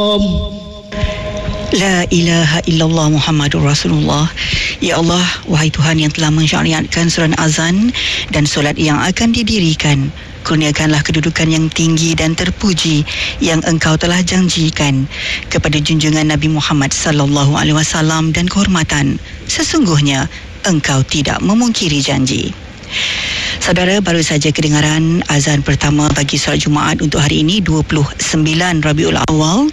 La ilaha illallah Muhammadur Rasulullah. Ya Allah, wahai Tuhan yang telah mensyariatkan surat azan dan solat yang akan didirikan, kurniakanlah kedudukan yang tinggi dan terpuji yang Engkau telah janjikan kepada junjungan Nabi Muhammad sallallahu alaihi wasallam dan kehormatan. Sesungguhnya Engkau tidak memungkiri janji. Saudara, baru saja kedengaran azan pertama bagi solat Jumaat untuk hari ini 29 Rabiul Awal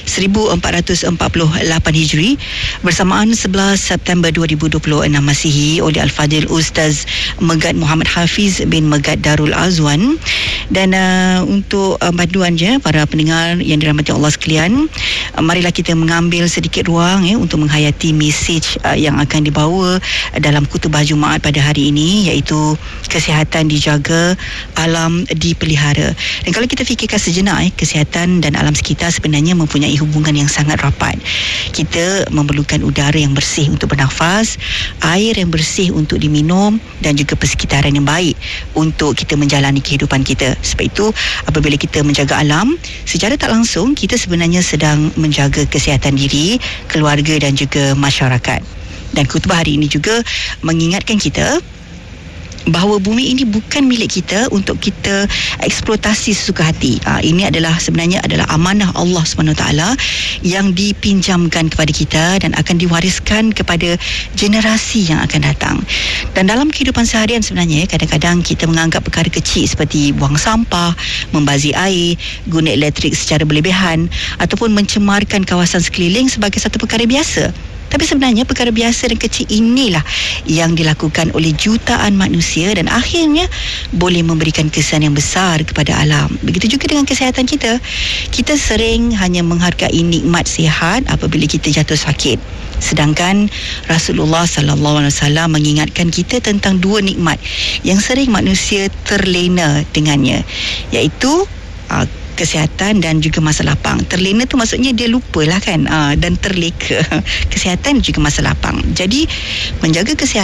1448 Hijri bersamaan 11 September 2026 Masihi oleh Al-Fadil Ustaz Megat Muhammad Hafiz bin Megat Darul Azwan. Dan untuk panduan je para pendengar yang dirahmati Allah sekalian, marilah kita mengambil sedikit ruang untuk menghayati mesej yang akan dibawa dalam khutbah Jumaat pada hari ini, iaitu kesihatan dijaga, alam dipelihara. Dan kalau kita fikirkan sejenak, kesihatan dan alam sekitar sebenarnya mempunyai hubungan yang sangat rapat. Kita memerlukan udara yang bersih untuk bernafas, air yang bersih untuk diminum, dan juga persekitaran yang baik untuk kita menjalani kehidupan kita. Sebab itu, apabila kita menjaga alam, secara tak langsung kita sebenarnya sedang menjaga kesihatan diri, keluarga dan juga masyarakat. Dan khutbah hari ini juga mengingatkan kita bahawa bumi ini bukan milik kita untuk kita eksploitasi sesuka hati. Ini sebenarnya adalah amanah Allah SWT yang dipinjamkan kepada kita dan akan diwariskan kepada generasi yang akan datang. Dan dalam kehidupan seharian sebenarnya, kadang-kadang kita menganggap perkara kecil seperti buang sampah, membazir air, guna elektrik secara berlebihan ataupun mencemarkan kawasan sekeliling sebagai satu perkara biasa. Tapi sebenarnya perkara biasa dan kecil inilah yang dilakukan oleh jutaan manusia dan akhirnya boleh memberikan kesan yang besar kepada alam. Begitu juga dengan kesihatan kita. Kita sering hanya menghargai nikmat sihat apabila kita jatuh sakit. Sedangkan Rasulullah sallallahu alaihi wasallam mengingatkan kita tentang dua nikmat yang sering manusia terlena dengannya, iaitu kesihatan dan juga masa lapang. Terlena tu maksudnya dia lupalah kan, dan terleka. Kesihatan juga masa lapang. Jadi menjaga kesihatan